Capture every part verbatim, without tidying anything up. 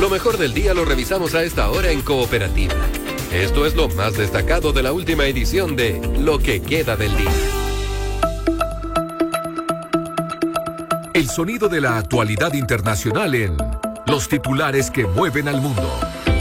Lo mejor del día lo revisamos a esta hora en Cooperativa. Esto es lo más destacado de la última edición de Lo que queda del día. El sonido de la actualidad internacional en Los titulares que mueven al mundo.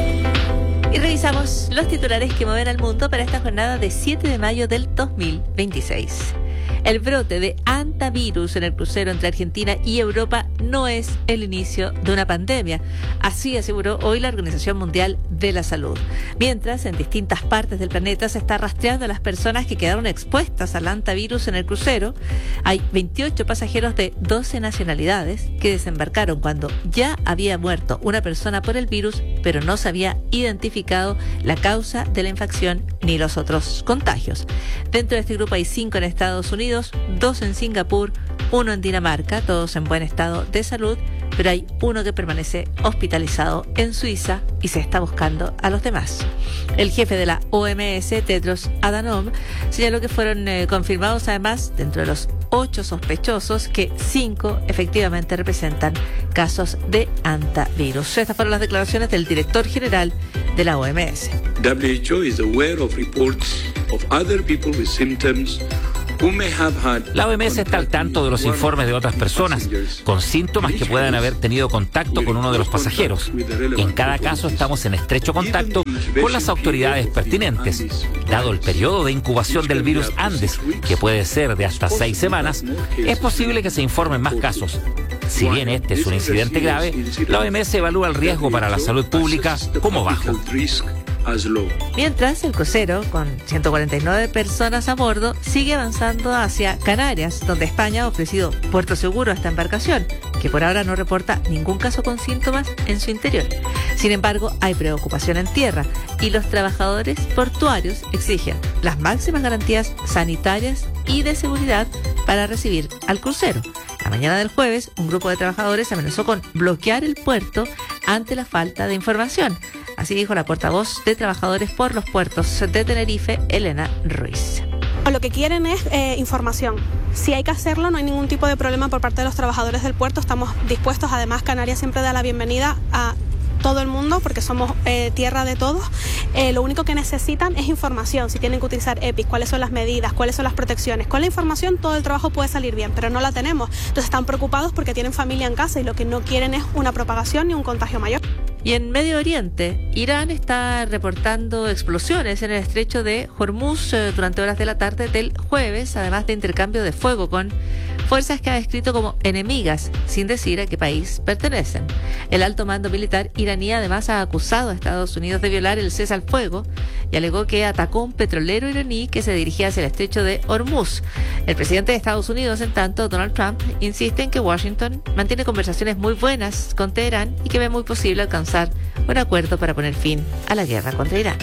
Y revisamos los titulares que mueven al mundo para esta jornada de siete de mayo del dos mil veintiséis. El brote de hantavirus en el crucero entre Argentina y Europa no es el inicio de una pandemia. Así aseguró hoy la Organización Mundial de la Salud. Mientras, en distintas partes del planeta se está rastreando a las personas que quedaron expuestas al hantavirus en el crucero. Hay veintiocho pasajeros de doce nacionalidades que desembarcaron cuando ya había muerto una persona por el virus, pero no se había identificado la causa de la infección ni los otros contagios. Dentro de este grupo hay cinco en Estados Unidos, dos en Singapur, uno en Dinamarca, todos en buen estado de salud, pero hay uno que permanece hospitalizado en Suiza y se está buscando a los demás. El jefe de la O M S, Tedros Adhanom, señaló que fueron eh, confirmados además, dentro de los ocho sospechosos, que cinco efectivamente representan casos de hantavirus. Estas fueron las declaraciones del director general de la O M S. W H O is aware of reports of other people with symptoms. La O M S está al tanto de los informes de otras personas con síntomas que puedan haber tenido contacto con uno de los pasajeros. En cada caso estamos en estrecho contacto con las autoridades pertinentes. Dado el periodo de incubación del virus Andes, que puede ser de hasta seis semanas, es posible que se informen más casos. Si bien este es un incidente grave, la O M S evalúa el riesgo para la salud pública como bajo. Mientras, el crucero, con ciento cuarenta y nueve personas a bordo, sigue avanzando hacia Canarias, donde España ha ofrecido puerto seguro a esta embarcación, que por ahora no reporta ningún caso con síntomas en su interior. Sin embargo, hay preocupación en tierra y los trabajadores portuarios exigen las máximas garantías sanitarias y de seguridad para recibir al crucero. La mañana del jueves, un grupo de trabajadores amenazó con bloquear el puerto ante la falta de información. Así dijo la portavoz de Trabajadores por los Puertos de Tenerife, Elena Ruiz. Lo que quieren es eh, información. Si hay que hacerlo, no hay ningún tipo de problema por parte de los trabajadores del puerto. Estamos dispuestos. Además, Canarias siempre da la bienvenida a todo el mundo porque somos eh, tierra de todos. Eh, lo único que necesitan es información. Si tienen que utilizar EPIs, cuáles son las medidas, cuáles son las protecciones. Con la información todo el trabajo puede salir bien, pero no la tenemos. Entonces están preocupados porque tienen familia en casa y lo que no quieren es una propagación ni un contagio mayor. Y en Medio Oriente, Irán está reportando explosiones en el estrecho de Hormuz eh, durante horas de la tarde del jueves, además de intercambio de fuego con fuerzas que ha descrito como enemigas, sin decir a qué país pertenecen. El alto mando militar iraní además ha acusado a Estados Unidos de violar el cese al fuego y alegó que atacó un petrolero iraní que se dirigía hacia el estrecho de Hormuz. El presidente de Estados Unidos, en tanto, Donald Trump, insiste en que Washington mantiene conversaciones muy buenas con Teherán y que ve muy posible alcanzar un acuerdo para poner fin a la guerra contra Irán.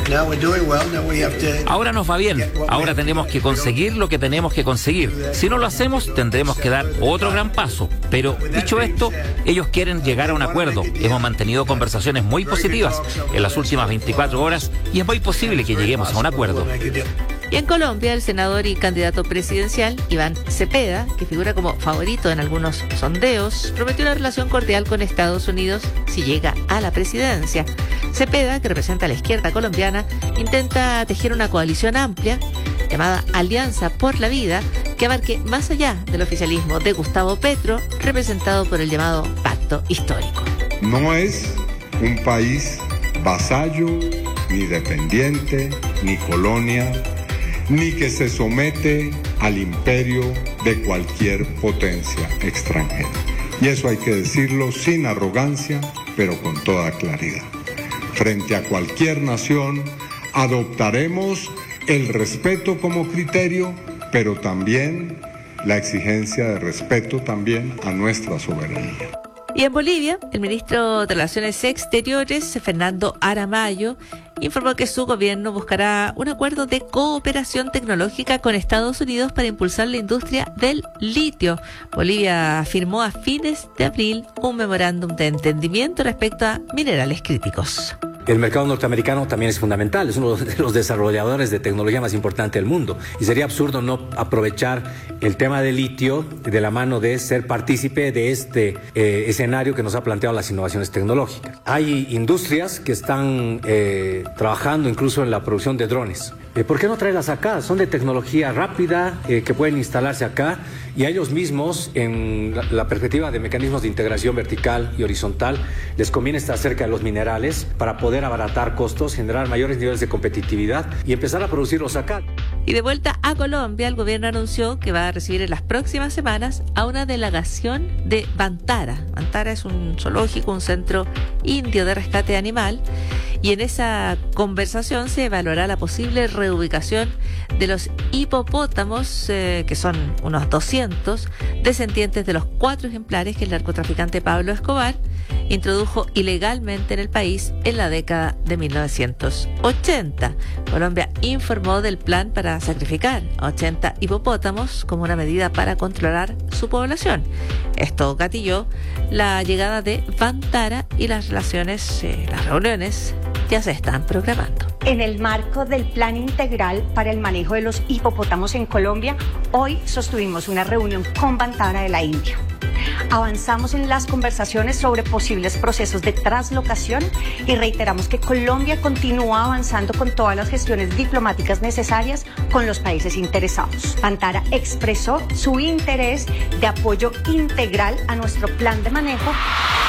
Ahora nos va bien, ahora tenemos que conseguir lo que tenemos que conseguir. Si no lo hacemos, tendremos que dar otro gran paso. Pero, dicho esto, ellos quieren llegar a un acuerdo. Hemos mantenido conversaciones muy positivas en las últimas veinticuatro horas y es muy posible que lleguemos a un acuerdo. Y en Colombia, el senador y candidato presidencial, Iván Cepeda, que figura como favorito en algunos sondeos, prometió una relación cordial con Estados Unidos si llega a la presidencia. Cepeda, que representa a la izquierda colombiana, intenta tejer una coalición amplia llamada Alianza por la Vida, que abarque más allá del oficialismo de Gustavo Petro, representado por el llamado Pacto Histórico. No es un país vasallo, ni dependiente, ni colonia, ni que se somete al imperio de cualquier potencia extranjera. Y eso hay que decirlo sin arrogancia, pero con toda claridad. Frente a cualquier nación, adoptaremos el respeto como criterio, pero también la exigencia de respeto también a nuestra soberanía. Y en Bolivia, el ministro de Relaciones Exteriores, Fernando Aramayo, informó que su gobierno buscará un acuerdo de cooperación tecnológica con Estados Unidos para impulsar la industria del litio. Bolivia firmó a fines de abril un memorándum de entendimiento respecto a minerales críticos. El mercado norteamericano también es fundamental, es uno de los desarrolladores de tecnología más importante del mundo y sería absurdo no aprovechar el tema del litio de la mano de ser partícipe de este eh, escenario que nos ha planteado las innovaciones tecnológicas. Hay industrias que están eh, trabajando incluso en la producción de drones. Eh, ¿Por qué no traerlas acá? Son de tecnología rápida, eh, que pueden instalarse acá y a ellos mismos, en la, la perspectiva de mecanismos de integración vertical y horizontal, les conviene estar cerca de los minerales para poder abaratar costos, generar mayores niveles de competitividad y empezar a producirlos acá. Y de vuelta a Colombia, el gobierno anunció que va a recibir en las próximas semanas a una delegación de Vantara. Vantara es un zoológico, un centro indio de rescate animal, y en esa conversación se evaluará la posible reubicación de los hipopótamos, eh, que son unos doscientos, descendientes de los cuatro ejemplares que el narcotraficante Pablo Escobar introdujo ilegalmente en el país en la década de mil novecientos ochenta. Colombia informó del plan para sacrificar a ochenta hipopótamos como una medida para controlar su población. Esto gatilló la llegada de Vantara y las relaciones, eh, las reuniones ya se están programando. En el marco del Plan Integral para el Manejo de los Hipopótamos en Colombia, hoy sostuvimos una reunión con Vantara de la India. Avanzamos en las conversaciones sobre posibles procesos de traslocación y reiteramos que Colombia continúa avanzando con todas las gestiones diplomáticas necesarias con los países interesados. Vantara expresó su interés de apoyo integral a nuestro plan de manejo